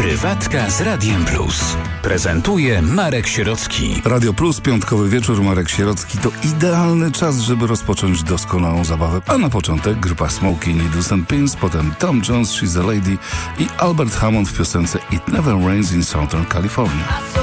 Prywatka z Radiem Plus. Prezentuje Marek Sierocki. Radio Plus, piątkowy wieczór, Marek Sierocki. To idealny czas, żeby rozpocząć doskonałą zabawę. A na początek grupa Smokey, Needles and Pins, potem Tom Jones, She's a Lady i Albert Hammond w piosence It Never Rains in Southern California.